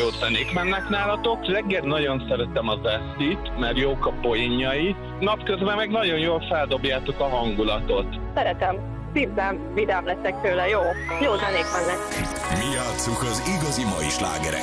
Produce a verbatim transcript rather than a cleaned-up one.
jó zenék mennek nálatok. Reggel nagyon szeretem az esztit, mert jók a poénjai. Napközben meg nagyon jól feldobjátok a hangulatot. Szeretem. Szívem, vidám leszek tőle, jó. Jó zenék mennek. Mi játsszuk az igazi mai slágereket.